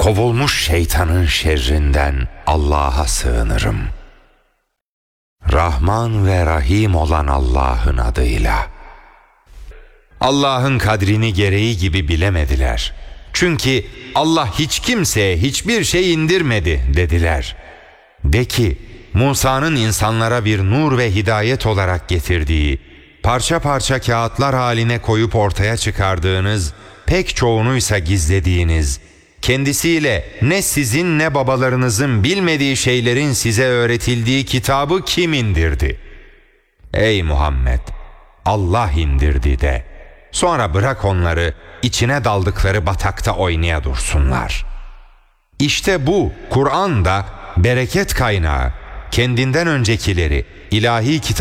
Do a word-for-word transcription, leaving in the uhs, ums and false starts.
kovulmuş şeytanın şerrinden Allah'a sığınırım. Rahman ve Rahim olan Allah'ın adıyla. Allah'ın kadrini gereği gibi bilemediler. Çünkü Allah hiç kimseye hiçbir şey indirmedi dediler. De ki, Musa'nın insanlara bir nur ve hidayet olarak getirdiği, parça parça kağıtlar haline koyup ortaya çıkardığınız, pek çoğunuysa gizlediğiniz, kendisiyle ne sizin ne babalarınızın bilmediği şeylerin size öğretildiği kitabı kim indirdi? Ey Muhammed! Allah indirdi de. Sonra bırak onları içine daldıkları batakta oynaya dursunlar. İşte bu Kur'an da bereket kaynağı, kendinden öncekileri ilahi kitap